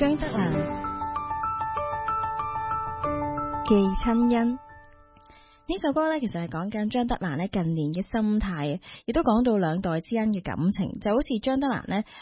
張德蘭寄親恩。呢首歌呢，其實係講緊張德蘭呢近年嘅心態，亦都講到兩代之間嘅感情，就好似張德蘭呢